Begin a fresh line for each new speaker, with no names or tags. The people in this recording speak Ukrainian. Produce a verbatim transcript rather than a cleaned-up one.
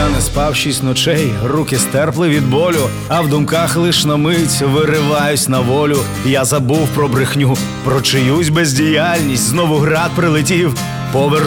Я не спав шість ночей, руки стерпли від болю, а в думках лиш на мить вириваюсь на волю. Я забув про брехню, про чиюсь бездіяльність, знову град прилетів. Повернув